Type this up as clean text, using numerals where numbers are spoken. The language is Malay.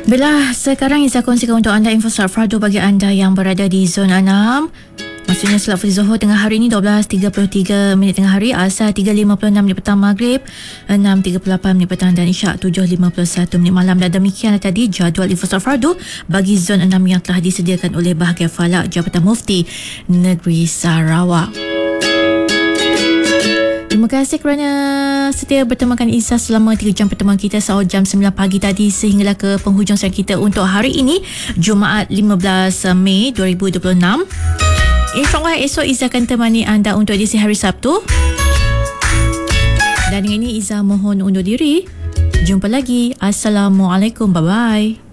Bila sekarang Izzah kongsikan untuk anda info Salat Fardu bagi anda yang berada di zona 6. Maksudnya Salat Fardu Zuhur tengah hari ini 12.33 minit tengah hari, Asar 3.56 minit petang, Maghrib 6.38 minit petang dan Isyak 7.51 minit malam. Dan demikianlah tadi jadual info Salat Fardu bagi zon 6 yang telah disediakan oleh Bahagian Falak Jabatan Mufti Negeri Sarawak. Terima kasih kerana setia bertemakan Izzah selama 3 jam pertemuan kita sahur jam 9 pagi tadi sehinggalah ke penghujung siaran kita untuk hari ini, Jumaat 15 Mei 2026. InsyaAllah esok Izzah akan temani anda untuk edisi hari Sabtu. Dan dengan ini Izzah mohon undur diri. Jumpa lagi. Assalamualaikum. Bye-bye.